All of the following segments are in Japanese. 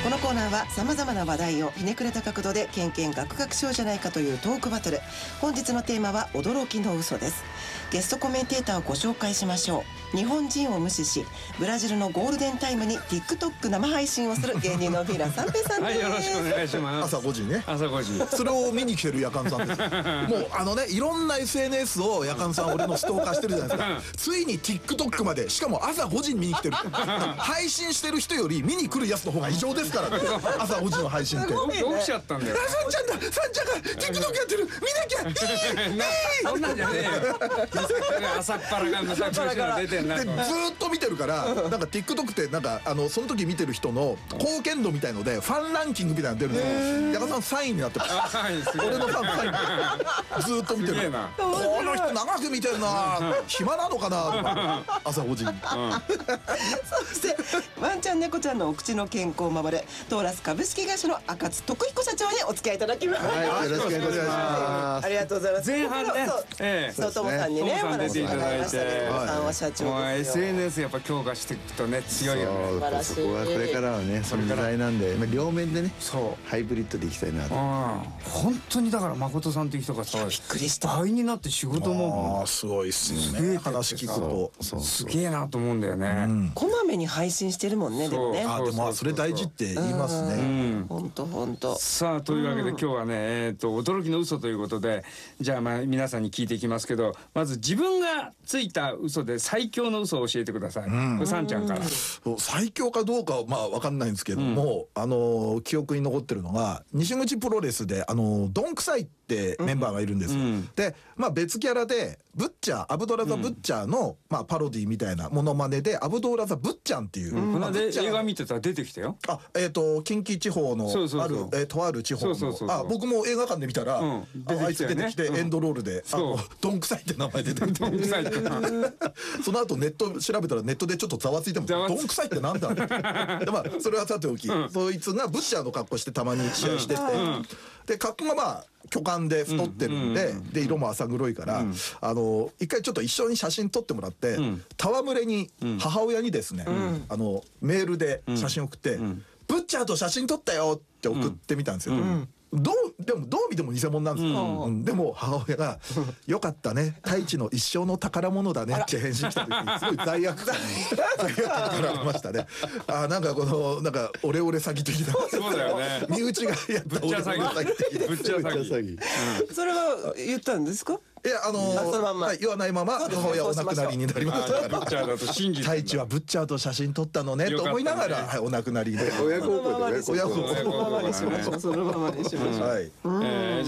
このコーナーはさまざまな話題をひねくれた角度でケンケンガクガクしようじゃないかというトークバトル。本日のテーマは驚きの嘘です。ゲストコメンテーターをご紹介しましょう。日本人を無視しブラジルのゴールデンタイムに TikTok 生配信をする芸人のフィーラ三平さんです。 はい、よろしくお願いします。 朝5時ね。 朝5時。 それを見に来てる夜間さんです。もういろんな SNS を夜間さん俺のストーカーしてるじゃないですか。ついに TikTok まで、しかも朝5時に見に来てる。配信してる人より見に来るやつの方が異常ですからね。朝5時の配信って。 起きちゃったんだよ。 さんちゃんだ、さんちゃんが TikTok やってる、見なきゃ。 そんなんじゃねえよ。朝っぱらがむさくしの出てんな。 でずーっと見てるから、なんか TikTok ってなんかその時見てる人の貢献度みたいのでファンランキングみたいなの出るんですよ。矢田さん3位になってます。俺のファン3位ずーっと見てる。この人長く見てるな、暇なのかな朝5時に。 そしてワンちゃん猫ちゃんのお口の健康を守るトーラス株式会社の赤津徳彦社長にお付き合いいただきます。 はい、よろしくお願いします。 ありがとうございます。 前半ね、 そうともさんにね、 ともさん出ていただいて、 さんは社長もうですよ。 SNS やっぱ強化していくとね、強いよね。 素晴らしい。 そこはこれからはね、その時代なんで、両面でね、 そうハイブリッドでいきたいなと。 本当にだから誠さんっていう人がさ、びっくりした。 倍になって仕事もすごいっすよね。話聞くとすげえなと思うんだよね。 こまめに配信してるもんね。でもね。 でもそれ大事って言いますね。 本当本当。 さあというわけで今日はね、驚きの嘘ということで、じゃあ皆さんに聞いていきますけど、まず自分がついた嘘で最強の嘘を教えてください。これさんちゃんから。 最強かどうかはまあ分かんないんですけども、記憶に残ってるのが西口プロレスでどんくさいってメンバーがいるんですよ。で別キャラでブッチャー、アブドラザ・ブッチャーのパロディみたいなモノマネでアブドラザ・ブッチャンっていう、 映画見てたら出てきたよ。 近畿地方のあるとある地方の、僕も映画館で見たらあいつ出てきてエンドロールでどんくさいって名前出てきて、その後ネット調べたらネットでちょっとざわついてもどんくさいってなんだでそれはさておき、そいつがブッチャーの格好してたまに試合してて、で格好が巨漢で太ってるんで、色も浅黒いから、一回ちょっと一緒に写真撮ってもらって、戯れに母親にですね、メールで写真送って「ブッチャーと写真撮ったよ」って送ってみたんですよ。どう見ても偽物なんですよ。でも母親が「よかったね、太一の一生の宝物だね」って返信した時にすごい罪悪感からありましたね。なんかオレオレ詐欺的な、 そうだよね、 身内がやったオレオレ詐欺的な、 ブッチャー詐欺。 それは言ったんですか？ いや言わないまま母親お亡くなりになりましたから、 ブッチャーだと信じて太一はブッチャーと写真撮ったのねと思いながらお亡くなりで、 親孝行でね、 親孝行そのままにしましょう。そのままにしましょう。 はい。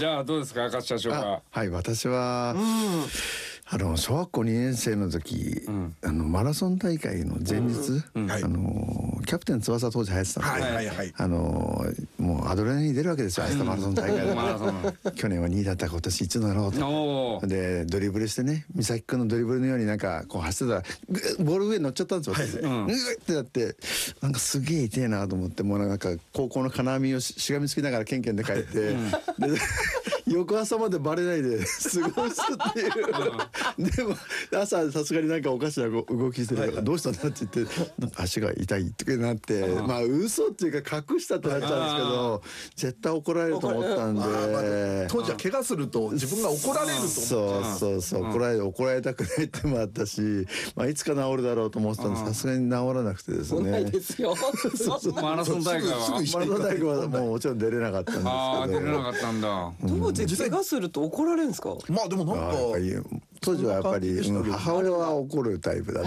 じゃあどうですか、赤社長が。 はい、私は小学校2年生の時、マラソン大会の前日、キャプテン翼当時流行ってたんで、もうアドレナリン出るわけですよ、明日マラソン大会で。去年は2位だった今年1位だろうと。でドリブルしてね、美咲君のドリブルのようになんかこう走ってたらボール上に乗っちゃったんですよ。グッてなってなんかすげえ痛えなと思って、もうなんか高校の金網をしがみつきながらケンケンで帰って、翌朝までバレないで過ごすっていう。でも朝さすがになんかおかしな動きしてるから「どうしたんだ?」って言って「なんか足が痛い」ってなって、嘘っていうか隠したってなっちゃうんですけど、絶対怒られると思ったんで、 当時は怪我すると自分が怒られると思って、 そう怒られたくないってもあったし、いつか治るだろうと思ってたんで、さすがに治らなくてですね。 ないですよ。 マラソン大会はもうもちろん出れなかったんですけど。 出れなかったんだ。 当時怪我すると怒られるんですか？ でもなんか当時はやっぱり母親は怒るタイプだった。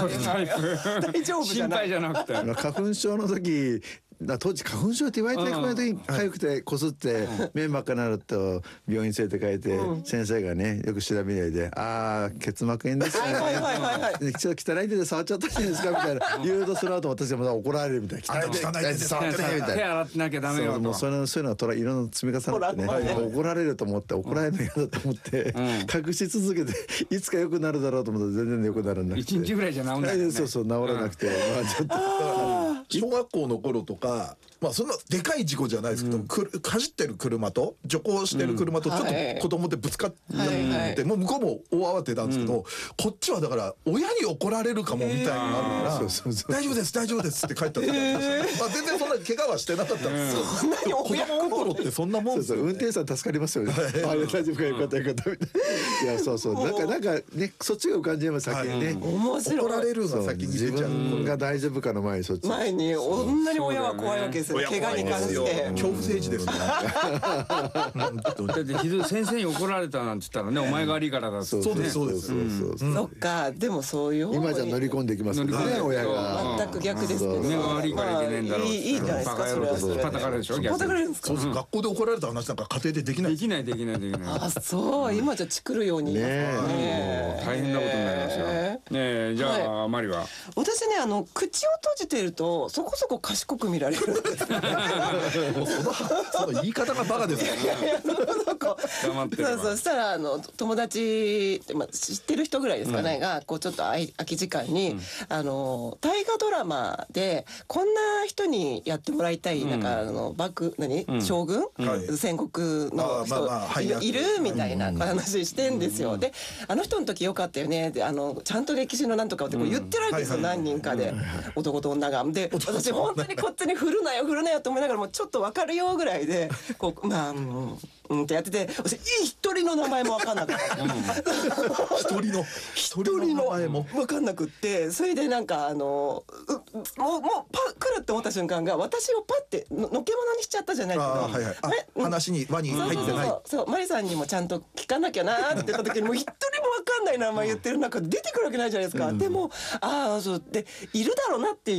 大丈夫じゃない。 心配じゃなくて。 花粉症の時、当時花粉症って言われてない時に痒くてこすって目真っ赤になると病院連れて帰って、先生がねよく調べないで「結膜炎ですね、ちょっと汚い手で触っちゃったじゃないですか」みたいな言うと、その後私はまた怒られるみたいな「汚い手で触ってね」みたい手な。 洗ってなきゃダメよと。 そういうのが色の積み重なってね、怒られると思って、怒られるの嫌だと思って隠し続けて、いつか良くなるだろうと思って全然良くならなくて、 1日ぐらいじゃ治んない。 そう治らなくて、ちょっと小学校の頃とか、まあそんなでかい事故じゃないですけど、走ってる車と徐行してる車とちょっと子供でぶつかって、もう向こうも大慌てなんですけど、こっちはだから親に怒られるかもみたいになるから大丈夫です大丈夫ですって帰った時ありました。まあ全然そんな怪我はしてなかったんですけど、子供心ってそんなもんですよね。 運転手さん助かりますよね。あれ大丈夫かよかったよかったみたいな。いやそうそうなんかねそっちが浮かんじゃいます先にね。 面白い。 怒られるのが先に自分が大丈夫かの前にそっち。 前に女に親は怖いわけですよ。怪我に関して恐怖政治ですね。 だってひどい先生に怒られたなんて言ったらねお前が悪いからだって。 そうですそうです。 そっかでもそういう今じゃ乗り込んできますけどね親が。 全く逆ですけど。 目が悪いからいけねえんだろう。 いいじゃないですかそれはそれで。 叩かれるでしょ。 叩かれるんですか。 そうです。学校で怒られた話なんか家庭でできない。 できない。 あそう今じゃチクるように。 ね大変なことになりますよ。ねじゃあマリは。 私ね口を閉じてるとそこそこ賢く見られるんです。 その言い方がバカですよ。 そうしたら友達知ってる人ぐらいですかねがこうちょっと空き時間に大河ドラマでこんな人にやってもらいたいなんか将軍戦国の人いるみたいな話してんですよ。であの人の時良かったよねでちゃんと歴史のなんとかってこう言ってるわけですよ何人かで男と女が。で私本当にこっちに振るなよと思いながらもちょっと分かるよぐらいでこうってやってて私一人の名前も分かんなかった。 一人の名前も分かんなくってそれでなんかもう来るって思った瞬間が私をパッてのけ者にしちゃったじゃないですか。 話に輪に入ってない。 そうマリさんにもちゃんと聞かなきゃなって言った時にもう一人も分かんない名前言ってる中で出てくるわけないじゃないですか。でもそうでいるだろうなって